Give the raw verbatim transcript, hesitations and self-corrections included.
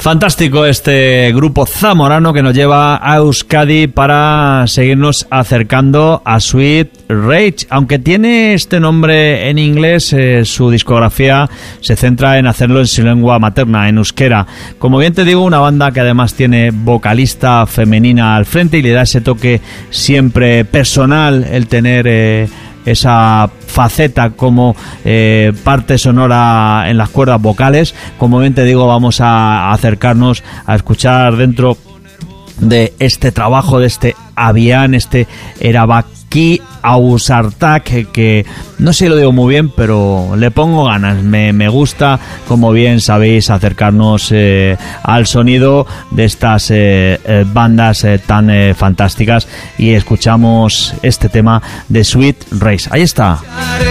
Fantástico este grupo zamorano que nos lleva a Euskadi para seguirnos acercando a Sweet Rage. Aunque tiene este nombre en inglés, eh, su discografía se centra en hacerlo en su lengua materna, en euskera. Como bien te digo, una banda que además tiene vocalista femenina al frente y le da ese toque siempre personal, el tener eh, esa faceta como eh, parte sonora en las cuerdas vocales. Como bien te digo, vamos a acercarnos a escuchar dentro de este trabajo, de este Abian, este Erabaki Ausartak, que, que no sé si lo digo muy bien, pero le pongo ganas. Me, me gusta, como bien sabéis, acercarnos eh, al sonido de estas eh, eh, bandas eh, tan eh, fantásticas, y escuchamos este tema de Sweet Rage. Ahí está.